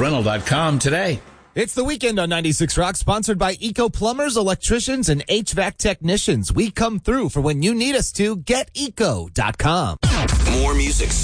Rental.com today. It's the weekend on 96 Rock, sponsored by Eco Plumbers, Electricians, and HVAC Technicians. We come through for when you need us to. GetEco.com. More music.